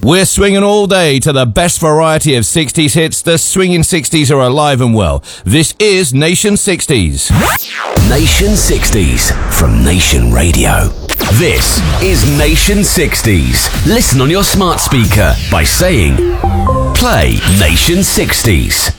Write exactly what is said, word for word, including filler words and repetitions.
We're swinging all day to the best variety of sixties hits. The swinging sixties are alive and well. This is Nation sixties. Nation sixties from Nation Radio. This is Nation sixties. Listen on your smart speaker by saying, play Nation sixties.